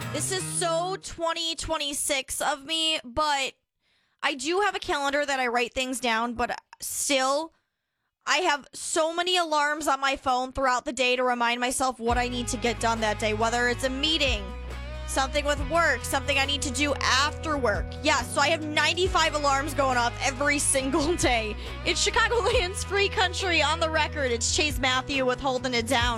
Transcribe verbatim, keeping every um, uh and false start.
This is so twenty twenty-six of me, but I do have a calendar that I write things down, but still, I have so many alarms on my phone throughout the day to remind myself what I need to get done that day, whether it's a meeting, something with work, something I need to do after work. Yeah, so I have ninety-five alarms going off every single day. It's Chicagoland's free country on the record. It's Chase Matthew with Holding It Down.